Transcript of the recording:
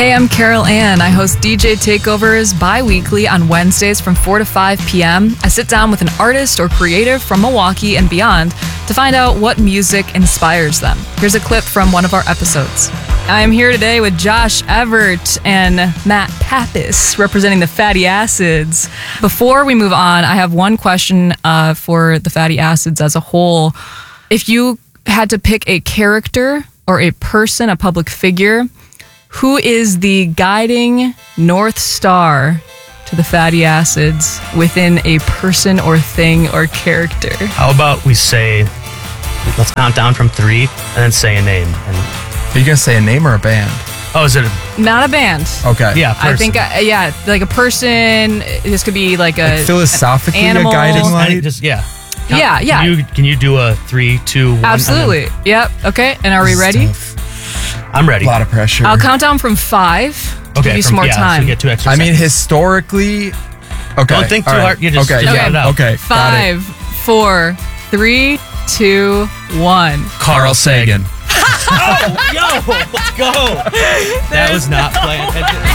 Hey, I'm Carol Ann. I host DJ Takeovers bi-weekly on Wednesdays from 4 to 5 p.m. I sit down with an artist or creative from Milwaukee and beyond to find out what music inspires them. Here's a clip from one of our episodes. I am here today with Josh Evert and Matt Pappas representing the Fatty Acids. Before we move on, I have one question for the Fatty Acids as a whole. If you had to pick a character or a person, a public figure, who is the guiding North Star to the Fatty Acids within a person or thing or character? How about we say, let's count down from 3 and then say a name. And Are you going to say a name or a band? oh, is it Not a band. Okay. yeah, person. I think, like a person. This could be like a Philosophically, animal. a guiding And light? just, yeah. Yeah. Can you do a 3, 2, 1? Absolutely. Yep. Okay. And are we ready? I'm ready. A lot of pressure. I'll count down from 5. Okay, Give you some more So time. you get 2 extra I mean, seconds. historically... Okay. Don't think too all right. hard. You just okay. get Yeah. it out. Okay. Got it. 5, 4, 3, 2, 1. Carl Sagan. Oh, yo, let's go. That was not planned.